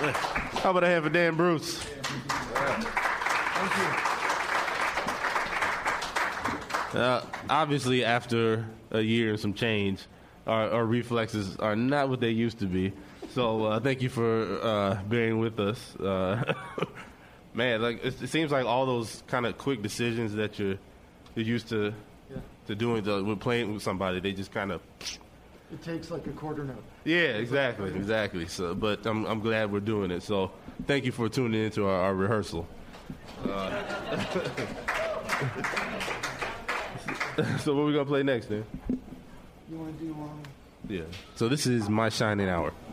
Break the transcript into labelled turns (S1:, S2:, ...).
S1: How about a hand for Dan Bruce? Obviously, after a year and some change, our reflexes are not what they used to be. So thank you for bearing with us. Man, like it seems like all those kind of quick decisions that you're used to doing when playing with somebody, they just kind of.
S2: It takes like a quarter note.
S1: Yeah, exactly. So, but I'm glad we're doing it. So thank you for tuning into our rehearsal. So what are we gonna play next, then?
S2: You want to do
S1: Yeah. So this is My Shining Hour.